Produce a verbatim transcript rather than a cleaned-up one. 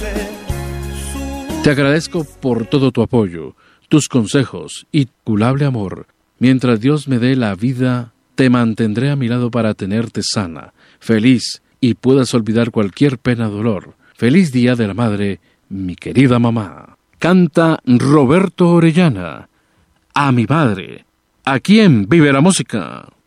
Te agradezco por todo tu apoyo, tus consejos y tu culpable amor. Mientras Dios me dé la vida, te mantendré a mi lado para tenerte sana, feliz y puedas olvidar cualquier pena o dolor. Feliz Día de la Madre, mi querida mamá. Canta Roberto Orellana. A mi madre. Aquí en Vive la Música.